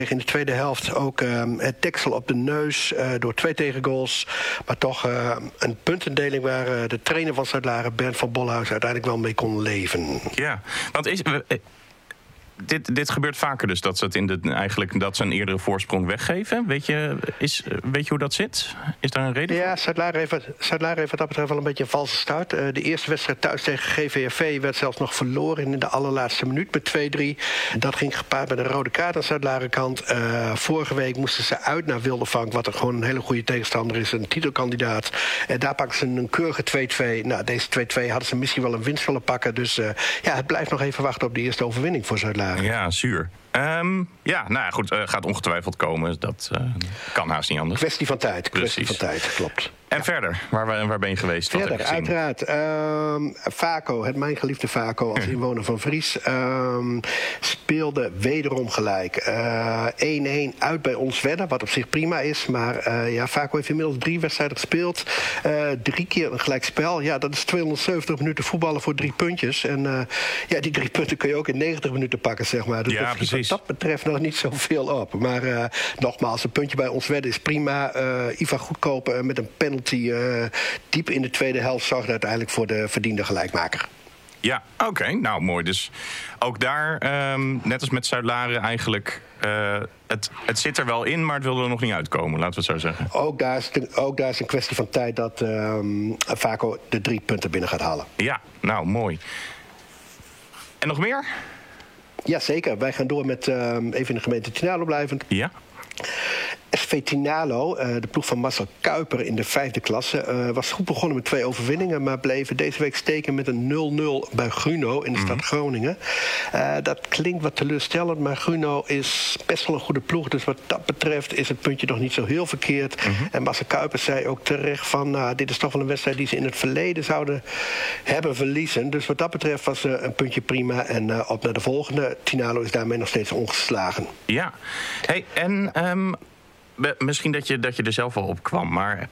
In de tweede helft ook het deksel op de neus door 2 tegengoals. Maar toch een puntendeling waar de trainer van Zuid-Laren, Bernd van Bolhuis, uiteindelijk wel mee kon leven. Ja, want dit gebeurt vaker dus, dat ze dat ze een eerdere voorsprong weggeven. Weet je hoe dat zit? Is daar een reden voor? Ja, Zuid-Laren heeft wat dat betreft wel een beetje een valse start. De eerste wedstrijd thuis tegen GVFV werd zelfs nog verloren in de allerlaatste minuut met 2-3. Dat ging gepaard met een rode kaart aan Zuid-Laren kant. Vorige week moesten ze uit naar Wildervank, wat er gewoon een hele goede tegenstander is, een titelkandidaat. Daar pakken ze een keurige 2-2. Nou, deze 2-2 hadden ze misschien wel een winst willen pakken. Dus het blijft nog even wachten op de eerste overwinning voor Zuid-Laren. Ja, zuur. Goed, gaat ongetwijfeld komen. Dat kan haast niet anders. Kwestie van tijd, klopt. En verder, waar ben je geweest? Verder, uiteraard. Vaco, het mijn geliefde Vaco als inwoner van Vries, speelde wederom gelijk. 1-1 uit bij ons Wedden, wat op zich prima is. Maar Vaco heeft inmiddels 3 wedstrijden gespeeld. 3 keer een gelijkspel. Ja, dat is 270 minuten voetballen voor 3 puntjes. En die 3 punten kun je ook in 90 minuten pakken, zeg maar. Dus ja, wat dat betreft nog niet zoveel op. Maar nogmaals, een puntje bij ons Wedden is prima. Ivan Goedkoop met een penalty diep in de tweede helft zorgde uiteindelijk voor de verdiende gelijkmaker. Ja, oké. Nou, mooi. Dus ook daar, net als met Zuid-Laren eigenlijk, het zit er wel in, maar het wil er nog niet uitkomen, laten we het zo zeggen. Ook daar is een kwestie van tijd dat Vaco de 3 punten binnen gaat halen. Ja, nou, mooi. En nog meer? Jazeker. Wij gaan door met even in de gemeente Tinalo blijvend. Ja. SV Tinalo, de ploeg van Marcel Kuiper in de 5e klasse, was goed begonnen met 2 overwinningen, maar bleven deze week steken met een 0-0 bij Gruno in de stad Groningen. Dat klinkt wat teleurstellend, maar Gruno is best wel een goede ploeg, dus wat dat betreft is het puntje nog niet zo heel verkeerd. En Marcel Kuiper zei ook terecht van, dit is toch wel een wedstrijd die ze in het verleden zouden hebben verliezen. Dus wat dat betreft was een puntje prima en op naar de volgende. Tinalo is daarmee nog steeds ongeslagen. Ja, hey, en misschien dat je er zelf wel op kwam, maar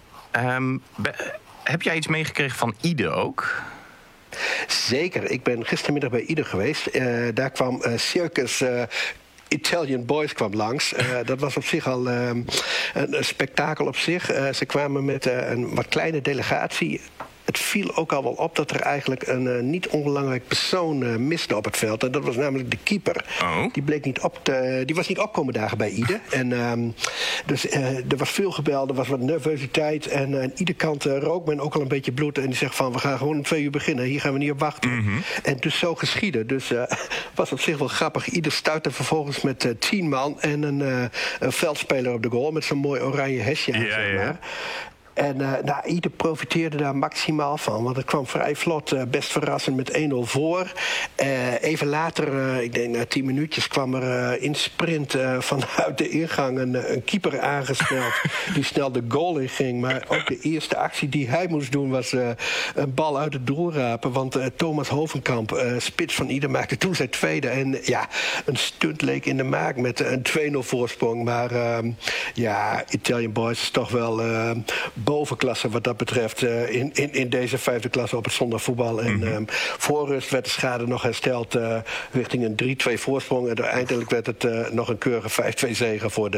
heb jij iets meegekregen van Ide ook? Zeker. Ik ben gistermiddag bij Ide geweest. Daar kwam Circus Italian Boys kwam langs. Dat was op zich al een spektakel op zich. Ze kwamen met een wat kleine delegatie. Het viel ook al wel op dat er eigenlijk een niet onbelangrijk persoon miste op het veld. En dat was namelijk de keeper. Oh. Die was niet opkomen dagen bij Ide. En dus er was veel gebeld, er was wat nervositeit. En aan ieder kant rook men ook al een beetje bloed. En die zegt van, we gaan gewoon om 2 uur beginnen. Hier gaan we niet op wachten. En dus zo geschiedde. Dus was op zich wel grappig. Ide stuitte vervolgens met 10 man en een veldspeler op de goal. Met zo'n mooi oranje hesje aan, zeg maar. Ja. En Ide profiteerde daar maximaal van. Want het kwam vrij vlot, best verrassend met 1-0 voor. Even later, ik denk na 10 minuutjes, kwam er in sprint vanuit de ingang een keeper aangesteld. Die snel de goal in ging. Maar ook de eerste actie die hij moest doen was een bal uit het doel rapen. Want Thomas Hovenkamp, spits van Ide, maakte toen zijn tweede. En een stunt leek in de maak met een 2-0 voorsprong. Maar Italian Boys is toch wel bovenklasse wat dat betreft in deze 5e klasse op het zondagvoetbal. En voor rust werd de schade nog hersteld richting een 3-2 voorsprong. En uiteindelijk werd het nog een keurige 5-2 zege voor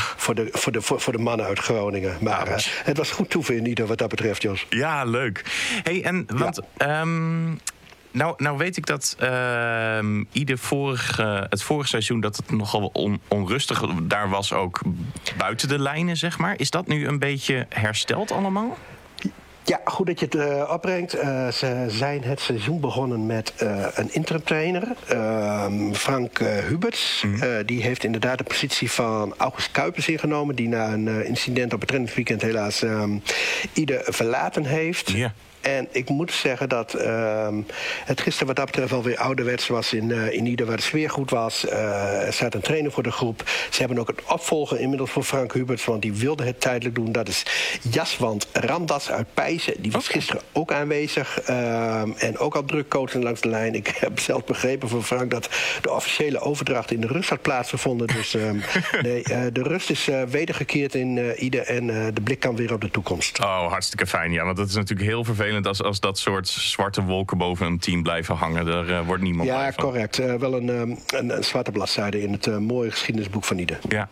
de mannen uit Groningen. Maar het was goed toeven in ieder wat dat betreft, Jos. Ja, leuk. Hey, en want Nou weet ik dat Ide het vorige seizoen dat het nogal onrustig daar was, ook buiten de lijnen, zeg maar. Is dat nu een beetje hersteld allemaal? Ja, goed dat je het opbrengt. Ze zijn het seizoen begonnen met een interim trainer, Frank Huberts. Die heeft inderdaad de positie van August Kuipers ingenomen, die na een incident op het trainingsweekend helaas Ide verlaten heeft. Ja. En ik moet zeggen dat het gisteren wat dat betreft alweer ouderwets was in Ide, waar de sfeer goed was. Er staat een trainer voor de groep. Ze hebben ook een opvolger inmiddels voor Frank Huberts, want die wilde het tijdelijk doen. Dat is Jaswant Ramdas uit Pijzen. Die was gisteren ook aanwezig. En ook al druk coachen langs de lijn. Ik heb zelf begrepen van Frank dat de officiële overdracht in de rust had plaatsgevonden. Dus de rust is wedergekeerd in Ide en de blik kan weer op de toekomst. Oh, hartstikke fijn. Ja, want dat is natuurlijk heel vervelend vervelend als dat soort zwarte wolken boven een team blijven hangen. Daar wordt niemand blij van. Ja, correct. Wel een zwarte bladzijde in het mooie geschiedenisboek van Ieder. Ja.